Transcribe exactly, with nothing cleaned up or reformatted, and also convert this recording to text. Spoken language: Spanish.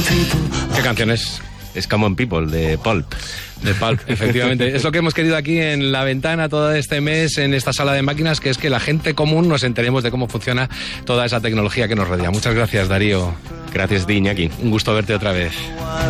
¿Qué canción es? Es Common People, de Pulp. De Pulp, efectivamente. Es lo que hemos querido aquí en La Ventana todo este mes, en esta sala de máquinas, que es que la gente común nos enteremos de cómo funciona toda esa tecnología que nos rodea. Muchas gracias, Darío. Gracias, Iñaki. Un gusto verte otra vez.